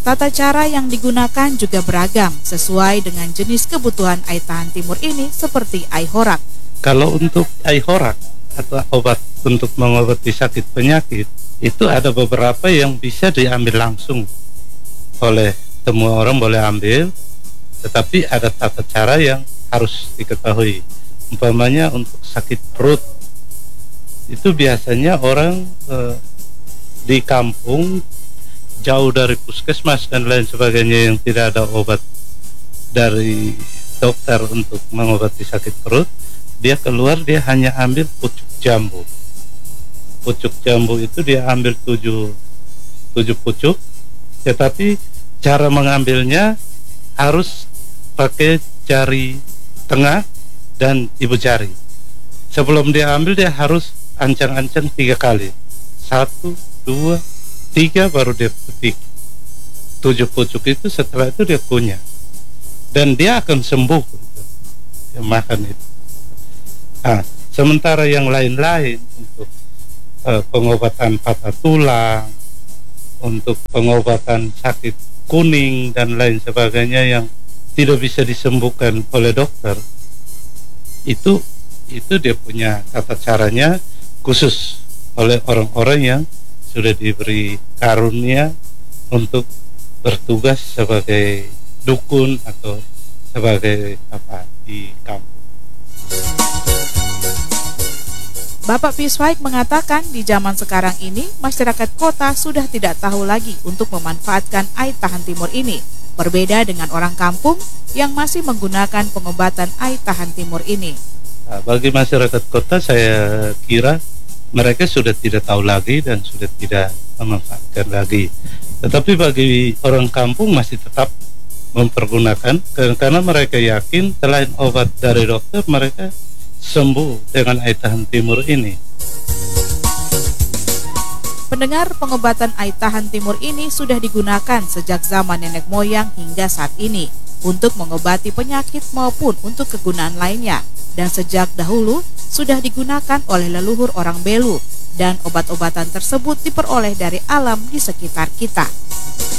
Tata cara yang digunakan juga beragam sesuai dengan jenis kebutuhan air tahan timur ini seperti aihorak. Kalau untuk aihorak atau obat untuk mengobati sakit penyakit, itu ada beberapa yang bisa diambil langsung oleh semua orang boleh ambil, tetapi ada tata cara yang harus diketahui. Umpamanya untuk sakit perut, itu biasanya orang di kampung jauh dari puskesmas dan lain sebagainya yang tidak ada obat dari dokter untuk mengobati sakit perut, dia keluar dia hanya ambil pucuk jambu. Pucuk jambu itu dia ambil 7 pucuk, tetapi cara mengambilnya harus pakai jari tengah dan ibu jari. Sebelum dia ambil dia harus ancang-ancang 3 kali. 1, 2, 3 baru dia petik 7 pucuk itu. Setelah itu dia kunyah dan dia akan sembuh gitu, dia makan itu. Sementara yang lain-lain untuk pengobatan patah tulang, untuk pengobatan sakit kuning dan lain sebagainya yang tidak bisa disembuhkan oleh dokter, itu dia punya tata caranya khusus oleh orang-orang yang sudah diberi karunia untuk bertugas sebagai dukun atau sebagai apa di kampung. Bapak Piswaik mengatakan di zaman sekarang ini masyarakat kota sudah tidak tahu lagi untuk memanfaatkan air tahan timur ini. Berbeda dengan orang kampung yang masih menggunakan pengobatan air tahan timur ini. Bagi masyarakat kota saya kira mereka sudah tidak tahu lagi dan sudah tidak memanfaatkan lagi. Tetapi bagi orang kampung masih tetap mempergunakan karena mereka yakin selain obat dari dokter mereka sembuh dengan air tahan timur ini. Pendengar, pengobatan air tahan timur ini sudah digunakan sejak zaman nenek moyang hingga saat ini untuk mengobati penyakit maupun untuk kegunaan lainnya. Dan sejak dahulu sudah digunakan oleh leluhur orang Belu dan obat-obatan tersebut diperoleh dari alam di sekitar kita.